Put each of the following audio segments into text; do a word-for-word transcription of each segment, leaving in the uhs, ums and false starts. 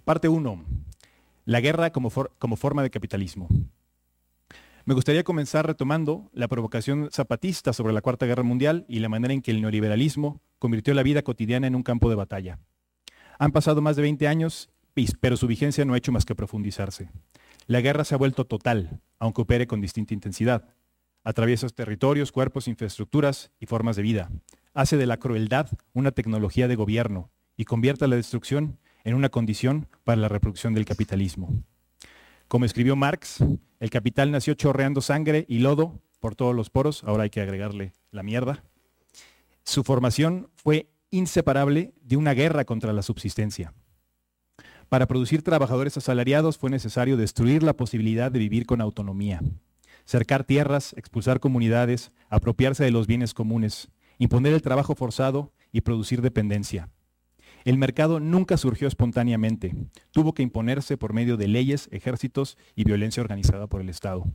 Parte uno. La guerra como, for como forma de capitalismo. Me gustaría comenzar retomando la provocación zapatista sobre la Cuarta Guerra Mundial y la manera en que el neoliberalismo convirtió la vida cotidiana en un campo de batalla. Han pasado más de veinte años, pero su vigencia no ha hecho más que profundizarse. La guerra se ha vuelto total, aunque opere con distinta intensidad. Atraviesa territorios, cuerpos, infraestructuras y formas de vida. Hace de la crueldad una tecnología de gobierno y convierte la destrucción en una condición para la reproducción del capitalismo. Como escribió Marx, el capital nació chorreando sangre y lodo por todos los poros, ahora hay que agregarle la mierda. Su formación fue inseparable de una guerra contra la subsistencia. Para producir trabajadores asalariados fue necesario destruir la posibilidad de vivir con autonomía, cercar tierras, expulsar comunidades, apropiarse de los bienes comunes, imponer el trabajo forzado y producir dependencia. El mercado nunca surgió espontáneamente, tuvo que imponerse por medio de leyes, ejércitos y violencia organizada por el Estado.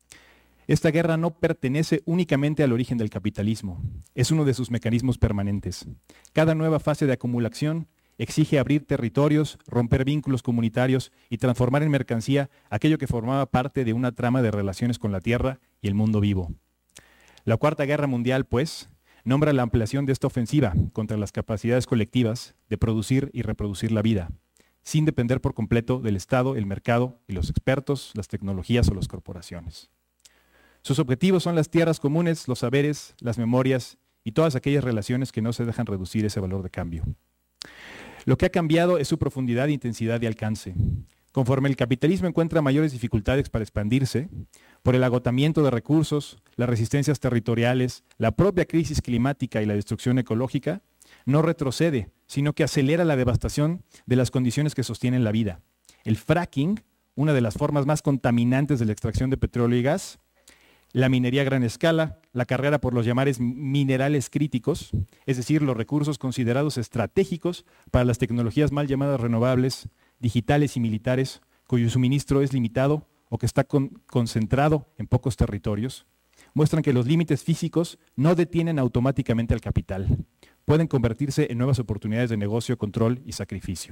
Esta guerra no pertenece únicamente al origen del capitalismo, es uno de sus mecanismos permanentes. Cada nueva fase de acumulación exige abrir territorios, romper vínculos comunitarios y transformar en mercancía aquello que formaba parte de una trama de relaciones con la tierra y el mundo vivo. La Cuarta Guerra Mundial, pues, nombra la ampliación de esta ofensiva contra las capacidades colectivas de producir y reproducir la vida, sin depender por completo del Estado, el mercado y los expertos, las tecnologías o las corporaciones. Sus objetivos son las tierras comunes, los saberes, las memorias y todas aquellas relaciones que no se dejan reducir ese valor de cambio. Lo que ha cambiado es su profundidad, intensidad y alcance. Conforme el capitalismo encuentra mayores dificultades para expandirse, por el agotamiento de recursos, las resistencias territoriales, la propia crisis climática y la destrucción ecológica, no retrocede, sino que acelera la devastación de las condiciones que sostienen la vida. El fracking, una de las formas más contaminantes de la extracción de petróleo y gas, la minería a gran escala, la carrera por los llamados minerales críticos, es decir, los recursos considerados estratégicos para las tecnologías mal llamadas renovables, digitales y militares, cuyo suministro es limitado o que está con, concentrado en pocos territorios, muestran que los límites físicos no detienen automáticamente al capital. Pueden convertirse en nuevas oportunidades de negocio, control y sacrificio.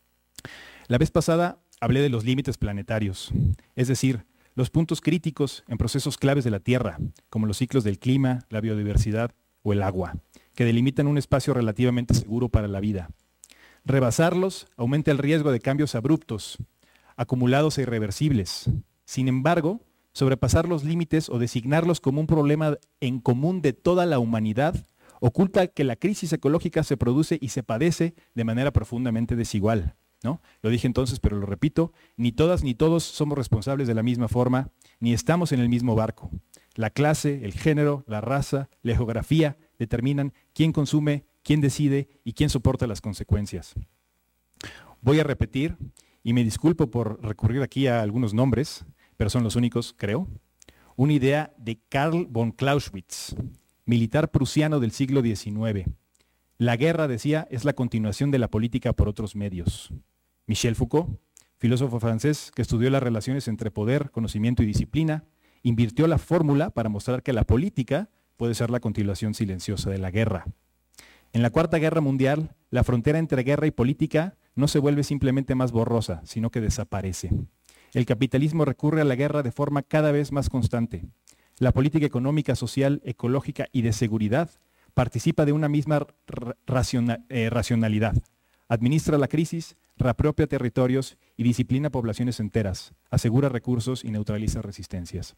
La vez pasada hablé de los límites planetarios, es decir, los puntos críticos en procesos claves de la Tierra, como los ciclos del clima, la biodiversidad o el agua, que delimitan un espacio relativamente seguro para la vida. Rebasarlos aumenta el riesgo de cambios abruptos, acumulados e irreversibles. Sin embargo, sobrepasar los límites o designarlos como un problema en común de toda la humanidad oculta que la crisis ecológica se produce y se padece de manera profundamente desigual, ¿no? Lo dije entonces, pero lo repito, ni todas ni todos somos responsables de la misma forma, ni estamos en el mismo barco. La clase, el género, la raza, la geografía determinan quién consume, quién decide y quién soporta las consecuencias. Voy a repetir, y me disculpo por recurrir aquí a algunos nombres, pero son los únicos, creo. Una idea de Karl von Clausewitz, militar prusiano del siglo diecinueve. La guerra, decía, es la continuación de la política por otros medios. Michel Foucault, filósofo francés que estudió las relaciones entre poder, conocimiento y disciplina, invirtió la fórmula para mostrar que la política puede ser la continuación silenciosa de la guerra. En la Cuarta Guerra Mundial, la frontera entre guerra y política no se vuelve simplemente más borrosa, sino que desaparece. El capitalismo recurre a la guerra de forma cada vez más constante. La política económica, social, ecológica y de seguridad participa de una misma raciona, eh, racionalidad. Administra la crisis, reapropia territorios y disciplina poblaciones enteras, asegura recursos y neutraliza resistencias.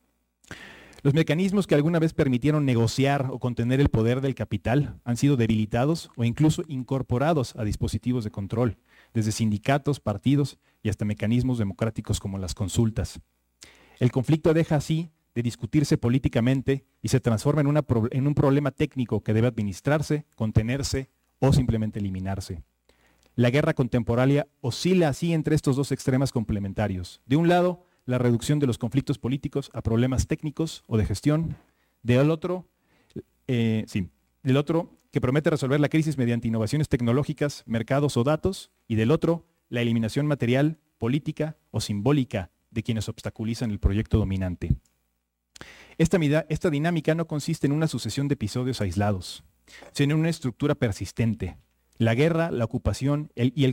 Los mecanismos que alguna vez permitieron negociar o contener el poder del capital han sido debilitados o incluso incorporados a dispositivos de control, desde sindicatos, partidos y hasta mecanismos democráticos como las consultas. El conflicto deja así de discutirse políticamente y se transforma en, una, en un problema técnico que debe administrarse, contenerse o simplemente eliminarse. La guerra contemporánea oscila así entre estos dos extremos complementarios. De un lado, la reducción de los conflictos políticos a problemas técnicos o de gestión. Del otro, eh, sí, del otro, que promete resolver la crisis mediante innovaciones tecnológicas, mercados o datos. Y del otro, la eliminación material, política o simbólica de quienes obstaculizan el proyecto dominante. Esta, esta dinámica no consiste en una sucesión de episodios aislados, sino en una estructura persistente. La guerra, la ocupación el, y el